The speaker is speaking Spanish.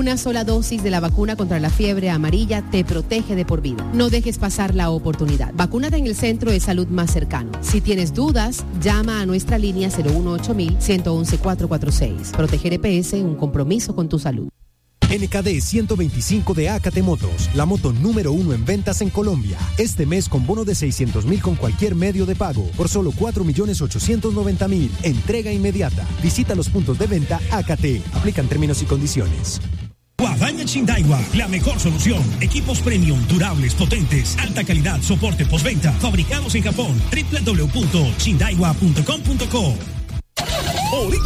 Una sola dosis de la vacuna contra la fiebre amarilla te protege de por vida. No dejes pasar la oportunidad. Vacúnate en el centro de salud más cercano. Si tienes dudas, llama a nuestra línea 018-111-446. Proteger EPS, un compromiso con tu salud. NKD 125 de Acate Motos, la moto número 1 en ventas en Colombia. Este mes con bono de 600.000 con cualquier medio de pago, por solo 4.890.000. Entrega inmediata. Visita los puntos de venta Acate. Aplican términos y condiciones. Guadaña Chindaiwa, la mejor solución. Equipos premium, durables, potentes, alta calidad, soporte postventa, fabricados en Japón. www.chindaiwa.com.co